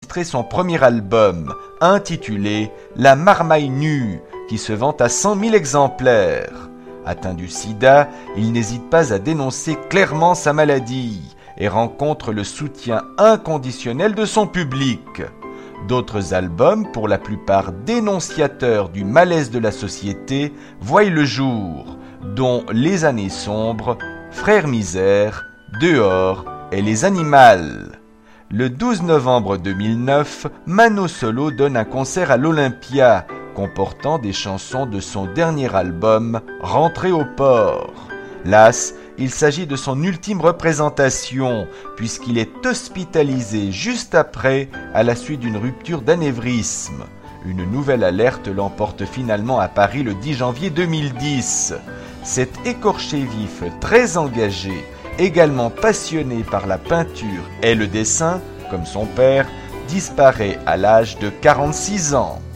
enregistré son premier album, intitulé « La marmaille nue », qui se vend à 100 000 exemplaires. Atteint du sida, il n'hésite pas à dénoncer clairement sa maladie et rencontre le soutien inconditionnel de son public. D'autres albums, pour la plupart dénonciateurs du malaise de la société, voient le jour, dont Les années sombres, Frères misère, Dehors et Les animals. Le 12 novembre 2009, Mano Solo donne un concert à l'Olympia, comportant des chansons de son dernier album, Rentré au port. Las, il s'agit de son ultime représentation, puisqu'il est hospitalisé juste après, à la suite d'une rupture d'anévrisme. Une nouvelle alerte l'emporte finalement à Paris le 10 janvier 2010. Cet écorché vif très engagé, également passionné par la peinture et le dessin, comme son père, disparaît à l'âge de 46 ans.